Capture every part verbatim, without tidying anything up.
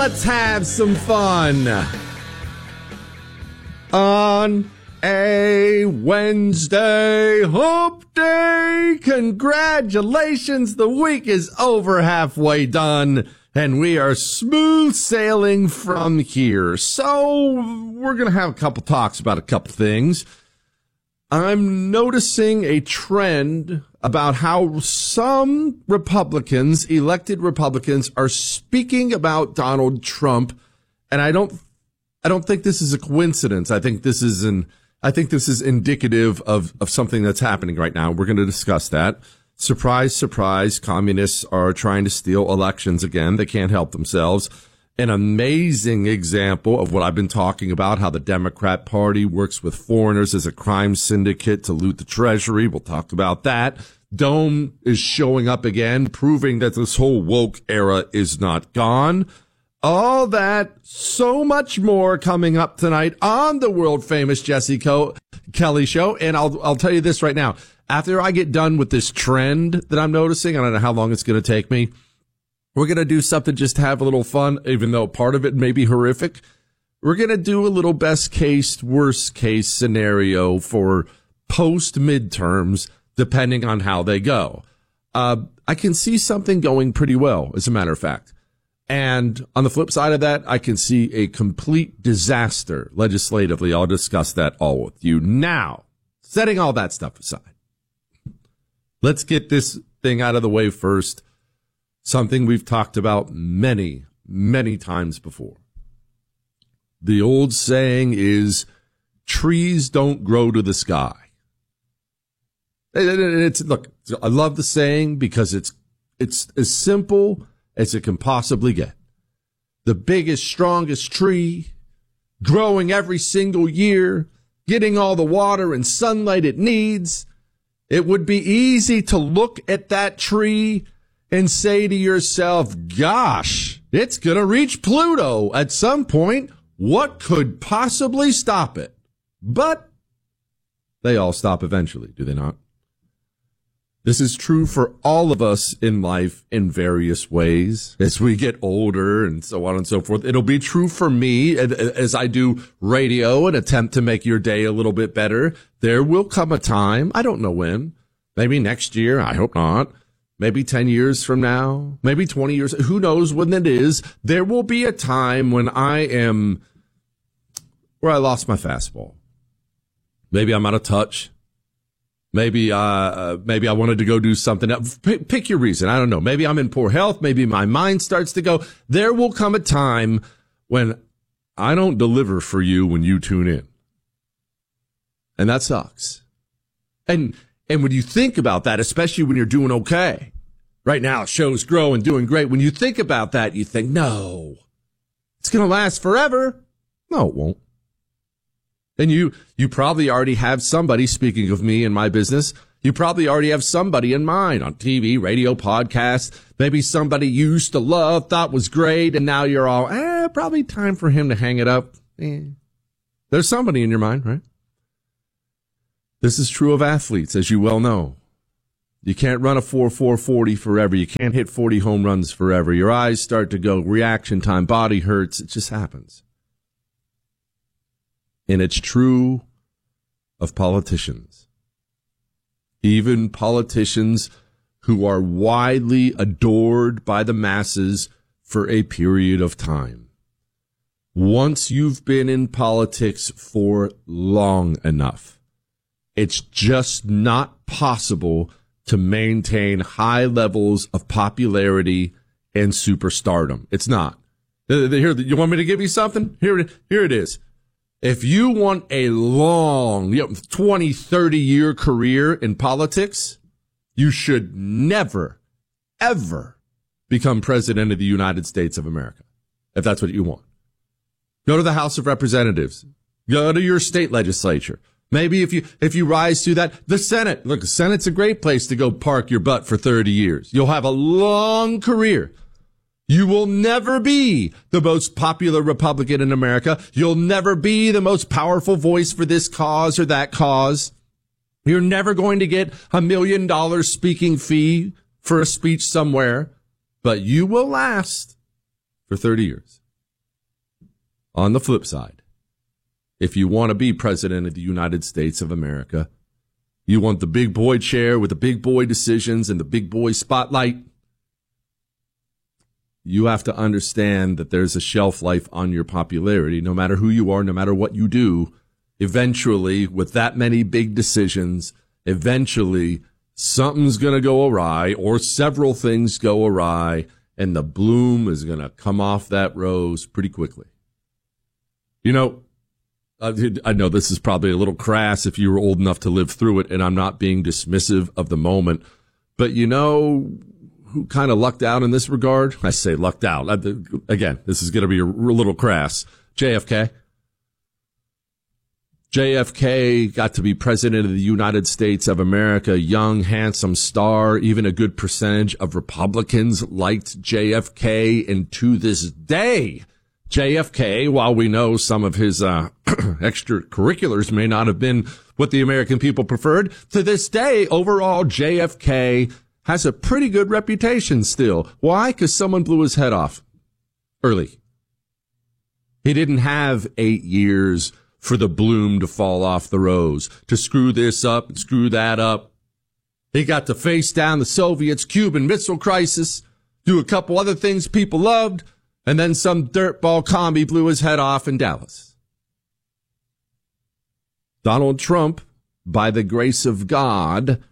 let's have some fun. On a Wednesday hump day, congratulations, the week is over, halfway done, and we are smooth sailing from here. So we're going to have a couple talks about a couple things. I'm noticing a trend about how some Republicans, elected Republicans, are speaking about Donald Trump, and I don't, I don't think this is a coincidence. I think this is an, I think this is indicative of of something that's happening right now. We're going to discuss that. Surprise, surprise! Communists are trying to steal elections again. They can't help themselves. An amazing example of what I've been talking about, how the Democrat Party works with foreigners as a crime syndicate to loot the Treasury. We'll talk about that. Dome is showing up again, proving that this whole woke era is not gone. All that, so much more coming up tonight on the world-famous Jesse Co- Kelly Show. And I'll I'll tell you this right now. After I get done with this trend that I'm noticing, I don't know how long it's going to take me, we're going to do something just to have a little fun, even though part of it may be horrific. We're going to do a little best case, worst case scenario for post midterms, depending on how they go. Uh, I can see something going pretty well, as a matter of fact. And on the flip side of that, I can see a complete disaster legislatively. I'll discuss that all with you. Now, setting all that stuff aside, let's get this thing out of the way first. Something we've talked about many, many times before. The old saying is, trees don't grow to the sky. It's, look, I love the saying because it's, it's as simple as it can possibly get. The biggest, strongest tree, growing every single year, getting all the water and sunlight it needs. It would be easy to look at that tree and say to yourself, gosh, it's going to reach Pluto at some point. What could possibly stop it? But they all stop eventually, do they not? This is true for all of us in life in various ways as we get older and so on and so forth. It'll be true for me as I do radio and attempt to make your day a little bit better. There will come a time, I don't know when, maybe next year, I hope not, maybe ten years from now, maybe twenty years, who knows when it is. There will be a time when I am, where I lost my fastball. Maybe I'm out of touch. Maybe, uh, maybe I wanted to go do something else. Pick, pick your reason. I don't know. Maybe I'm in poor health. Maybe my mind starts to go. There will come a time when I don't deliver for you when you tune in. And that sucks. And, and when you think about that, especially when you're doing okay, right now, show's growing, doing great. When you think about that, you think, no, it's going to last forever. No, it won't. And you, you probably already have somebody, speaking of me and my business, you probably already have somebody in mind on T V, radio, podcast, maybe somebody you used to love, thought was great, and now you're all, eh, probably time for him to hang it up. Eh. There's somebody in your mind, right? This is true of athletes, as you well know. You can't run a four four forty forever. You can't hit forty home runs forever. Your eyes start to go, reaction time, body hurts. It just happens. And it's true of politicians. Even politicians who are widely adored by the masses for a period of time. Once you've been in politics for long enough, it's just not possible to maintain high levels of popularity and superstardom. It's not. Here, you want me to give you something? Here, here it is. If you want a long, you know, twenty, thirty year career in politics, you should never, ever become president of the United States of America, if that's what you want. Go to the House of Representatives. Go to your state legislature. Maybe if you, if you rise to that, the Senate. Look, the Senate's a great place to go park your butt for thirty years. You'll have a long career. You will never be the most popular Republican in America. You'll never be the most powerful voice for this cause or that cause. You're never going to get a million dollar speaking fee for a speech somewhere, but you will last for thirty years. On the flip side, if you want to be president of the United States of America, you want the big boy chair with the big boy decisions and the big boy spotlight, you have to understand that there's a shelf life on your popularity, no matter who you are, no matter what you do. Eventually, with that many big decisions, eventually something's going to go awry, or several things go awry, and the bloom is going to come off that rose pretty quickly. You know, I know this is probably a little crass if you were old enough to live through it, and I'm not being dismissive of the moment, but you know who kind of lucked out in this regard? I say lucked out. Again, this is going to be a little crass. J F K. J F K got to be president of the United States of America, young, handsome star. Even a good percentage of Republicans liked J F K. And to this day, J F K, while we know some of his uh, extracurriculars may not have been what the American people preferred, to this day, overall, J F K has a pretty good reputation still. Why? Because someone blew his head off early. He didn't have eight years for the bloom to fall off the rose, to screw this up and screw that up. He got to face down the Soviets, Cuban Missile Crisis, do a couple other things people loved, and then some dirtball commie blew his head off in Dallas. Donald Trump, by the grace of God,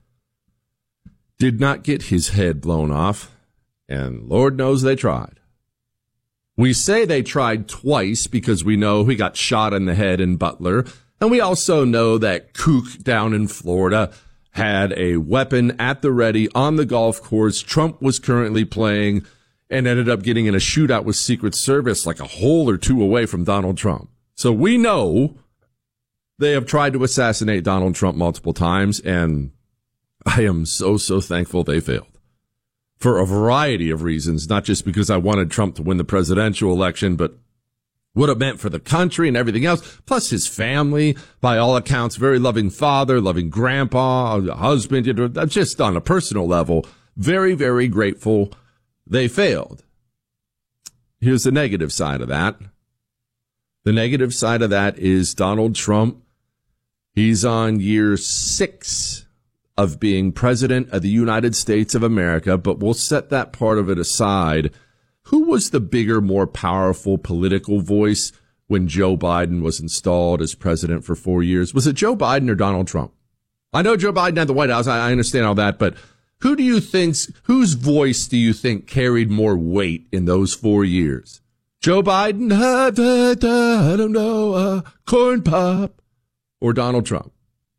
did not get his head blown off, and Lord knows they tried. We say they tried twice because we know he got shot in the head in Butler, and we also know that kook down in Florida had a weapon at the ready on the golf course Trump was currently playing, and ended up getting in a shootout with Secret Service like a hole or two away from Donald Trump. So we know they have tried to assassinate Donald Trump multiple times, and I am so, so thankful they failed for a variety of reasons, not just because I wanted Trump to win the presidential election, but what it meant for the country and everything else, plus his family, by all accounts, very loving father, loving grandpa, husband, you know, just on a personal level, very, very grateful they failed. Here's the negative side of that. The negative side of that is Donald Trump. He's on year six of being president of the United States of America, but we'll set that part of it aside. Who was the bigger, more powerful political voice when Joe Biden was installed as president for four years? Was it Joe Biden or Donald Trump? I know Joe Biden had the White House. I understand all that, but who do you think, whose voice do you think carried more weight in those four years? Joe Biden, uh, da, da, I don't know, uh, corn pop, or Donald Trump?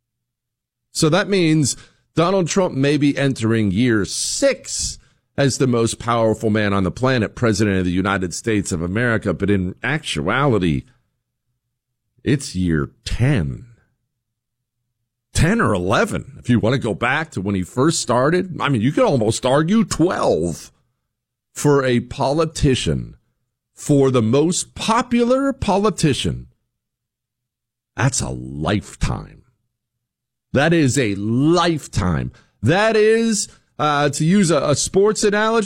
So that means Donald Trump may be entering year six as the most powerful man on the planet, president of the United States of America, but in actuality, it's year ten. ten or eleven, if you want to go back to when he first started. I mean, you could almost argue twelve for a politician, for the most popular politician. That's a lifetime. That is a lifetime. That is, uh, to use a, a sports analogy,